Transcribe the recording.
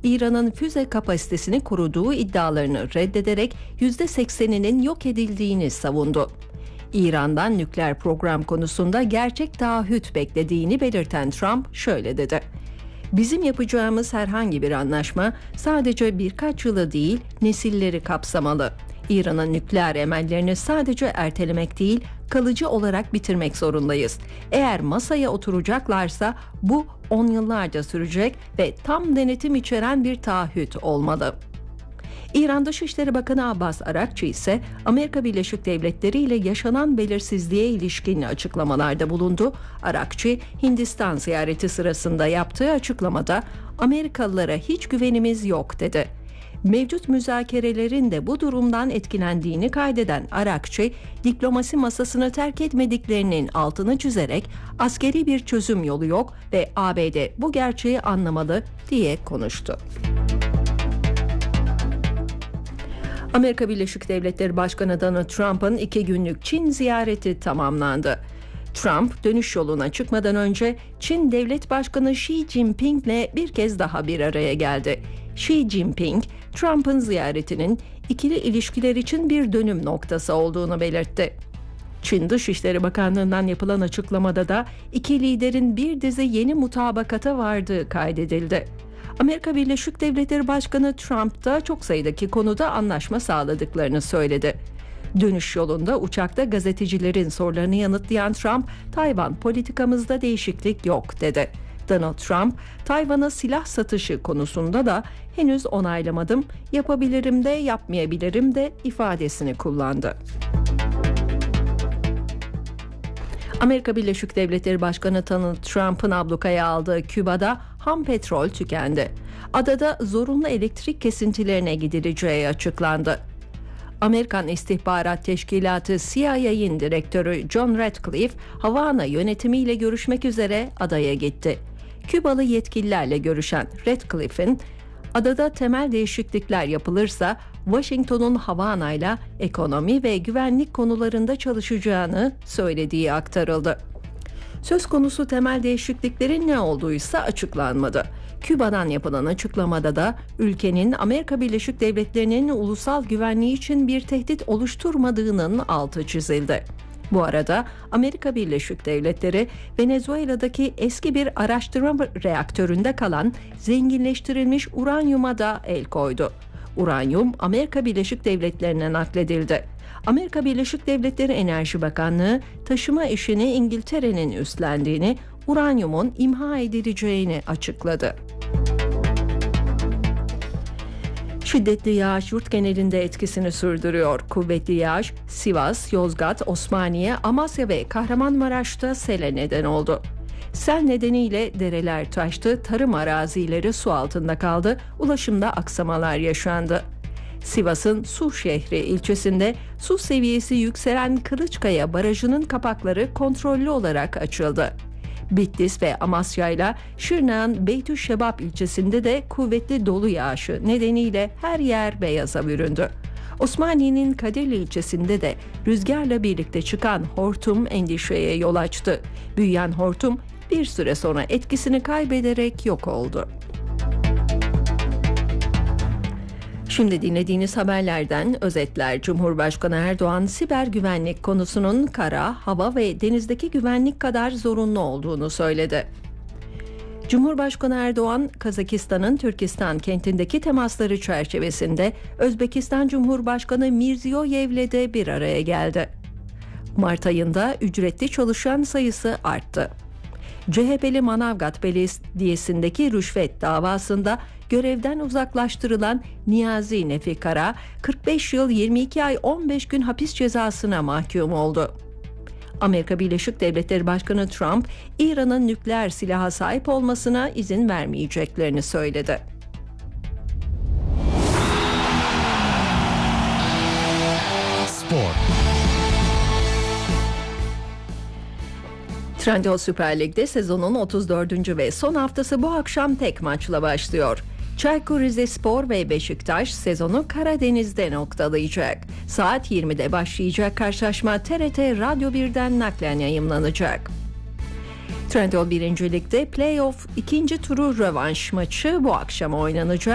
İran'ın füze kapasitesini koruduğu iddialarını reddederek %80'inin yok edildiğini savundu. İran'dan nükleer program konusunda gerçek taahhüt beklediğini belirten Trump şöyle dedi: "Bizim yapacağımız herhangi bir anlaşma sadece birkaç yılı değil, nesilleri kapsamalı. İran'ın nükleer emellerini sadece ertelemek değil, kalıcı olarak bitirmek zorundayız. Eğer masaya oturacaklarsa bu 10 yıllarca sürecek ve tam denetim içeren bir taahhüt olmalı." İran Dışişleri Bakanı Abbas Arakçı ise Amerika Birleşik Devletleri ile yaşanan belirsizliğe ilişkin açıklamalarda bulundu. Arakçı, Hindistan ziyareti sırasında yaptığı açıklamada "Amerikalılara hiç güvenimiz yok" dedi. Mevcut müzakerelerin de bu durumdan etkilendiğini kaydeden Arakçı, diplomasi masasını terk etmediklerinin altını çizerek askeri bir çözüm yolu yok ve ABD bu gerçeği anlamalı diye konuştu. Amerika Birleşik Devletleri Başkanı Donald Trump'ın 2 günlük Çin ziyareti tamamlandı. Trump dönüş yoluna çıkmadan önce Çin Devlet Başkanı Xi Jinping'le bir kez daha bir araya geldi. Xi Jinping, Trump'ın ziyaretinin ikili ilişkiler için bir dönüm noktası olduğunu belirtti. Çin Dışişleri Bakanlığı'ndan yapılan açıklamada da iki liderin bir dizi yeni mutabakata vardığı kaydedildi. Amerika Birleşik Devletleri Başkanı Trump da çok sayıdaki konuda anlaşma sağladıklarını söyledi. Dönüş yolunda uçakta gazetecilerin sorularını yanıtlayan Trump, "Tayvan politikamızda değişiklik yok" dedi. Donald Trump, Tayvan'a silah satışı konusunda da "henüz onaylamadım, yapabilirim de yapmayabilirim de" ifadesini kullandı. Amerika Birleşik Devletleri Başkanı Donald Trump'ın ablukaya aldığı Küba'da ham petrol tükendi. Adada zorunlu elektrik kesintilerine gidileceği açıklandı. Amerikan İstihbarat Teşkilatı CIA'nin direktörü John Ratcliffe, Havana yönetimiyle görüşmek üzere adaya gitti. Kübalı yetkililerle görüşen Ratcliffe'in, adada temel değişiklikler yapılırsa Washington'un Havana'yla ekonomi ve güvenlik konularında çalışacağını söylediği aktarıldı. Söz konusu temel değişikliklerin ne olduğuysa açıklanmadı. Küba'dan yapılan açıklamada da ülkenin Amerika Birleşik Devletleri'nin ulusal güvenliği için bir tehdit oluşturmadığının altı çizildi. Bu arada Amerika Birleşik Devletleri, Venezuela'daki eski bir araştırma reaktöründe kalan zenginleştirilmiş uranyuma da el koydu. Uranyum Amerika Birleşik Devletleri'ne nakledildi. Amerika Birleşik Devletleri Enerji Bakanlığı, taşıma işini İngiltere'nin üstlendiğini, uranyumun imha edileceğini açıkladı. Şiddetli yağış yurt genelinde etkisini sürdürüyor. Kuvvetli yağış Sivas, Yozgat, Osmaniye, Amasya ve Kahramanmaraş'ta sele neden oldu. Sel nedeniyle dereler taştı, tarım arazileri su altında kaldı, ulaşımda aksamalar yaşandı. Sivas'ın Suşehri ilçesinde su seviyesi yükselen Kılıçkaya Barajı'nın kapakları kontrollü olarak açıldı. Bitlis ve Amasya ile Şırnak'ın Beytüşşebap ilçesinde de kuvvetli dolu yağışı nedeniyle her yer beyaza büründü. Osmaniye'nin Kadirli ilçesinde de rüzgarla birlikte çıkan hortum endişeye yol açtı. Büyüyen hortum bir süre sonra etkisini kaybederek yok oldu. Şimdi dinlediğiniz haberlerden özetler. Cumhurbaşkanı Erdoğan, siber güvenlik konusunun kara, hava ve denizdeki güvenlik kadar zorunlu olduğunu söyledi. Cumhurbaşkanı Erdoğan, Kazakistan'ın Türkistan kentindeki temasları çerçevesinde Özbekistan Cumhurbaşkanı Mirziyoyev'le de bir araya geldi. Mart ayında ücretli çalışan sayısı arttı. CHP'li Manavgat Belediyesi'ndeki rüşvet davasında görevden uzaklaştırılan Niyazi Nefi Kara, 45 yıl 22 ay 15 gün hapis cezasına mahkum oldu. Amerika Birleşik Devletleri Başkanı Trump, İran'ın nükleer silaha sahip olmasına izin vermeyeceklerini söyledi. Spor. Trendyol Süper Lig'de sezonun 34. ve son haftası bu akşam tek maçla başlıyor. Çaykur Rizespor ve Beşiktaş sezonu Karadeniz'de noktalayacak. Saat 20'de başlayacak karşılaşma TRT Radyo 1'den naklen yayımlanacak. Trendyol 1. Lig'de Playoff 2. turu rövanş maçı bu akşam oynanacak.